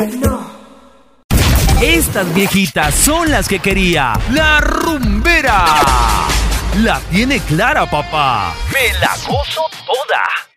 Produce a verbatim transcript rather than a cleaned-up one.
Estas viejitas son las que quería la rumbera. La tiene clara, papá. Me la gozo toda.